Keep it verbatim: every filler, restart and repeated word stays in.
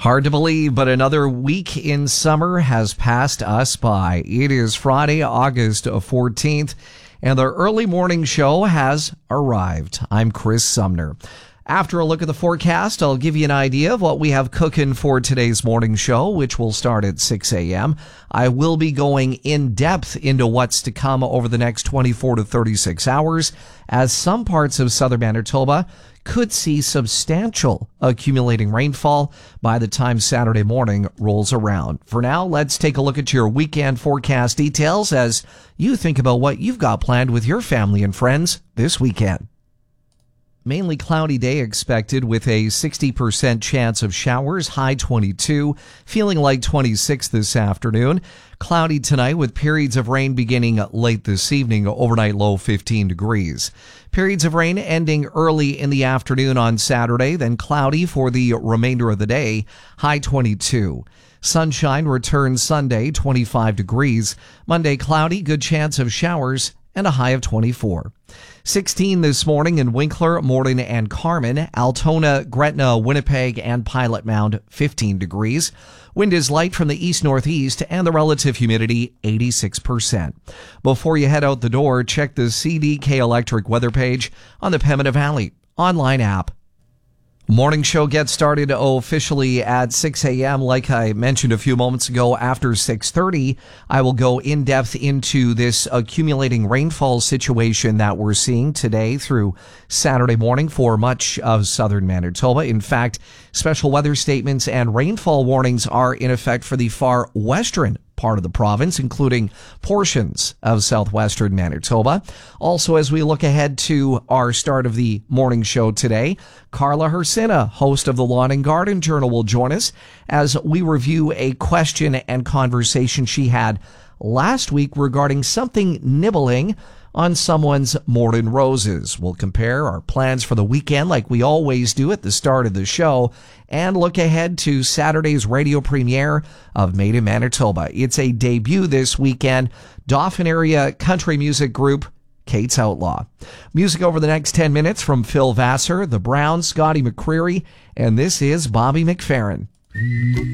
Hard to believe, but another week in summer has passed us by. It is Friday, August fourteenth, and the early morning show has arrived. I'm Chris Sumner. After a look at the forecast, I'll give you an idea of what we have cooking for today's morning show, which will start at six a.m. I will be going in depth into what's to come over the next twenty-four to thirty-six hours, as some parts of southern Manitoba could see substantial accumulating rainfall by the time Saturday morning rolls around. For now, let's take a look at your weekend forecast details as you think about what you've got planned with your family and friends this weekend. Mainly cloudy day expected with a sixty percent chance of showers, high twenty-two, feeling like twenty-six this afternoon. Cloudy tonight with periods of rain beginning late this evening, overnight low fifteen degrees. Periods of rain ending early in the afternoon on Saturday, then cloudy for the remainder of the day, high twenty-two. Sunshine returns Sunday, twenty-five degrees. Monday cloudy, good chance of showers, and a high of twenty-four. sixteen this morning in Winkler, Morden, and Carman. Altona, Gretna, Winnipeg, and Pilot Mound, fifteen degrees. Wind is light from the east-northeast, and the relative humidity, eighty-six percent. Before you head out the door, check the C D K Electric weather page on the Pembina Valley online app. Morning show gets started officially at six a.m. Like I mentioned a few moments ago, after six thirty, I will go in depth into this accumulating rainfall situation that we're seeing today through Saturday morning for much of southern Manitoba. In fact, special weather statements and rainfall warnings are in effect for the far western part of the province, including portions of southwestern Manitoba. Also, as we look ahead to our start of the morning show today, Carla Hersina, host of the Lawn and Garden Journal, will join us as we review a question and conversation she had last week regarding something nibbling on someone's Morden roses. We'll compare our plans for the weekend like we always do at the start of the show and look ahead to Saturday's radio premiere of Made in Manitoba. It's a debut this weekend. Dauphin area country music group Kate's Outlaw. Music over the next ten minutes from Phil Vassar, The Browns, Scotty McCreery, and this is Bobby McFerrin.